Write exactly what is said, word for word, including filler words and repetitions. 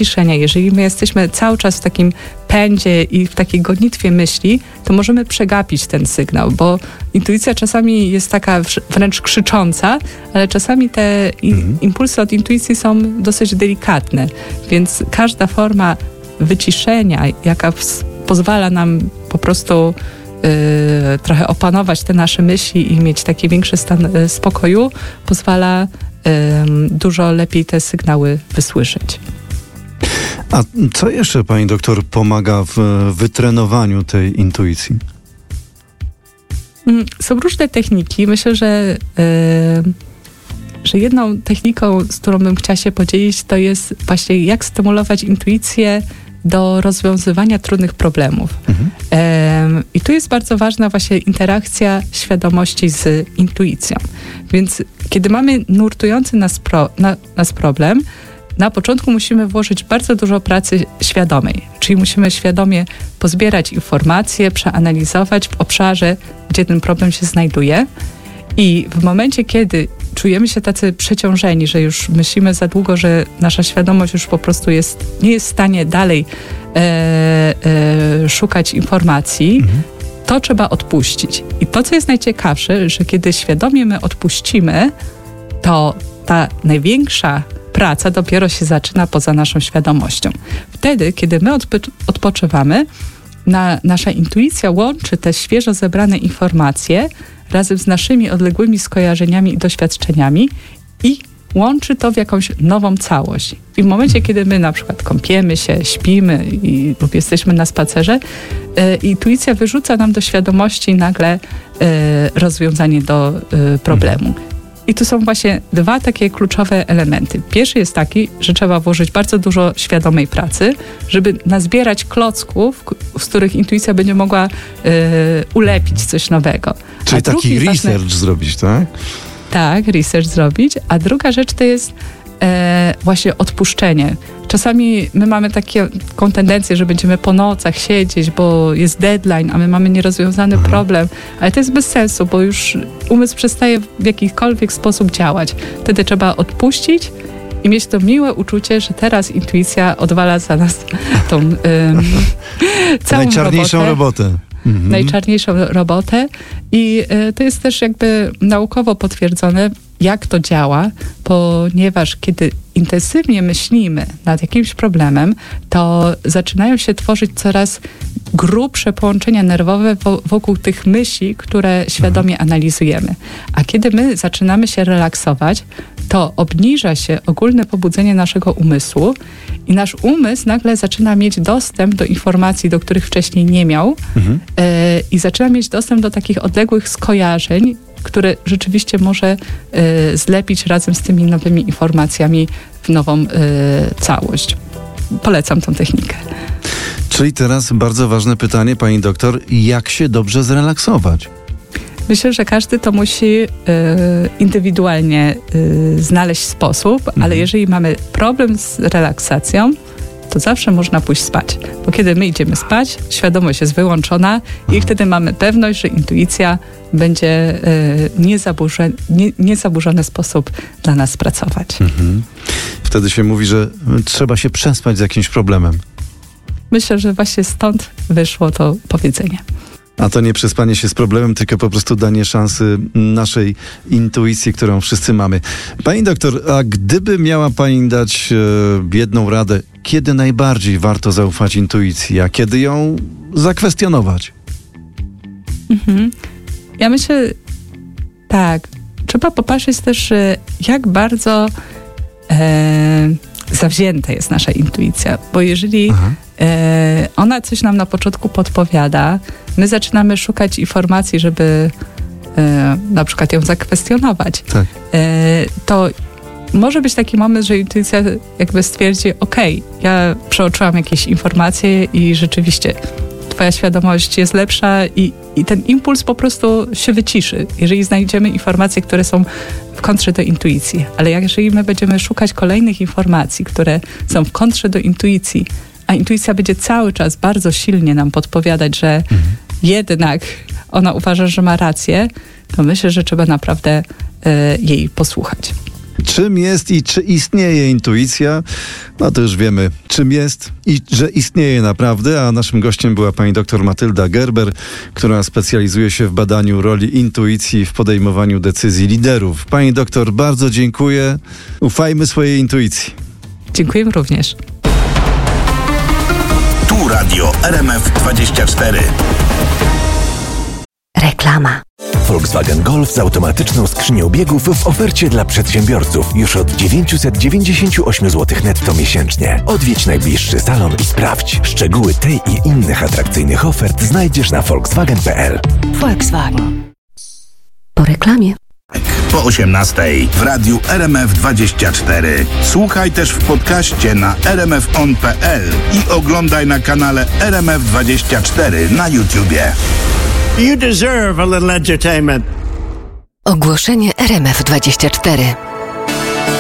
wyciszenia, jeżeli my jesteśmy cały czas w takim pędzie i w takiej gonitwie myśli, to możemy przegapić ten sygnał, bo intuicja czasami jest taka wręcz krzycząca, ale czasami te in, impulsy od intuicji są dosyć delikatne, więc każda forma wyciszenia, jaka w, pozwala nam po prostu y, trochę opanować te nasze myśli i mieć taki większy stan y, spokoju, pozwala y, dużo lepiej te sygnały wysłyszeć. A co jeszcze, pani doktor, pomaga w wytrenowaniu tej intuicji? Są różne techniki. Myślę, że, yy, że jedną techniką, z którą bym chciała się podzielić, to jest właśnie jak stymulować intuicję do rozwiązywania trudnych problemów. Mhm. Yy, I tu jest bardzo ważna właśnie interakcja świadomości z intuicją. Więc kiedy mamy nurtujący nas, pro, na, nas problem, na początku musimy włożyć bardzo dużo pracy świadomej, czyli musimy świadomie pozbierać informacje, przeanalizować w obszarze, gdzie ten problem się znajduje. I w momencie, kiedy czujemy się tacy przeciążeni, że już myślimy za długo, że nasza świadomość już po prostu jest, nie jest w stanie dalej e, e, szukać informacji, mhm. to trzeba odpuścić. I to, co jest najciekawsze, że kiedy świadomie my odpuścimy, to ta największa praca dopiero się zaczyna poza naszą świadomością. Wtedy, kiedy my odpo- odpoczywamy, na, nasza intuicja łączy te świeżo zebrane informacje razem z naszymi odległymi skojarzeniami i doświadczeniami i łączy to w jakąś nową całość. I w momencie, kiedy my na przykład kąpiemy się, śpimy i, lub jesteśmy na spacerze, e, intuicja wyrzuca nam do świadomości nagle e, rozwiązanie do e, problemu. I tu są właśnie dwa takie kluczowe elementy. Pierwszy jest taki, że trzeba włożyć bardzo dużo świadomej pracy, żeby nazbierać klocków, z których intuicja będzie mogła y, ulepić coś nowego. Czyli A taki research ważny, zrobić, tak? Tak, research zrobić. A druga rzecz to jest e, właśnie odpuszczenie. Czasami my mamy takie, taką tendencję, że będziemy po nocach siedzieć, bo jest deadline, a my mamy nierozwiązany mhm. problem, ale to jest bez sensu, bo już umysł przestaje w jakikolwiek sposób działać. Wtedy trzeba odpuścić i mieć to miłe uczucie, że teraz intuicja odwala za nas tą ym, całą najczarniejszą robotę. robotę. Mhm. Najczarniejszą robotę i y, to jest też jakby naukowo potwierdzone, jak to działa, ponieważ kiedy intensywnie myślimy nad jakimś problemem, to zaczynają się tworzyć coraz grubsze połączenia nerwowe wo- wokół tych myśli, które świadomie mhm. analizujemy. A kiedy my zaczynamy się relaksować, to obniża się ogólne pobudzenie naszego umysłu i nasz umysł nagle zaczyna mieć dostęp do informacji, do których wcześniej nie miał mhm. e, i zaczyna mieć dostęp do takich odległych skojarzeń, które rzeczywiście może y, zlepić razem z tymi nowymi informacjami w nową y, całość. Polecam tą technikę. Czyli teraz bardzo ważne pytanie, pani doktor, jak się dobrze zrelaksować? Myślę, że każdy to musi y, indywidualnie y, znaleźć sposób, mhm. ale jeżeli mamy problem z relaksacją, to zawsze można pójść spać. Bo kiedy my idziemy spać, świadomość jest wyłączona i mhm. wtedy mamy pewność, że intuicja będzie w y, niezaburzony, nie, niezaburzony sposób dla nas pracować. Mhm. Wtedy się mówi, że trzeba się przespać z jakimś problemem. Myślę, że właśnie stąd wyszło to powiedzenie. A to nie przespanie się z problemem, tylko po prostu danie szansy naszej intuicji, którą wszyscy mamy. Pani doktor, a gdyby miała pani dać e, jedną radę, kiedy najbardziej warto zaufać intuicji, a kiedy ją zakwestionować? Mhm. Ja myślę, tak, trzeba popatrzeć też, jak bardzo e, zawzięta jest nasza intuicja, bo jeżeli e, ona coś nam na początku podpowiada, my zaczynamy szukać informacji, żeby e, na przykład ją zakwestionować, tak. e, to może być taki moment, że intuicja jakby stwierdzi, okej, okay, ja przeoczyłam jakieś informacje i rzeczywiście twoja świadomość jest lepsza i, i ten impuls po prostu się wyciszy, jeżeli znajdziemy informacje, które są w kontrze do intuicji. Ale jeżeli my będziemy szukać kolejnych informacji, które są w kontrze do intuicji, a intuicja będzie cały czas bardzo silnie nam podpowiadać, że mhm. jednak ona uważa, że ma rację, to myślę, że trzeba naprawdę y, jej posłuchać. czym jest i czy istnieje intuicja? No to już wiemy, czym jest i że istnieje naprawdę, a naszym gościem była pani dr Matylda Gerber, która specjalizuje się w badaniu roli intuicji w podejmowaniu decyzji liderów. Pani doktor, bardzo dziękuję. Ufajmy swojej intuicji. Dziękuję również. Tu Radio R M F dwadzieścia cztery. Reklama. Volkswagen Golf z automatyczną skrzynią biegów w ofercie dla przedsiębiorców już od dziewięćset dziewięćdziesiąt osiem złotych netto miesięcznie. Odwiedź najbliższy salon i sprawdź. Szczegóły tej i innych atrakcyjnych ofert znajdziesz na volkswagen kropka p l. Volkswagen. Po reklamie. Po osiemnastej w Radiu R M F dwadzieścia cztery. Słuchaj też w podcaście na r m f on kropka p l i oglądaj na kanale R M F dwadzieścia cztery na YouTubie. You deserve a little entertainment. Ogłoszenie R M F dwadzieścia cztery.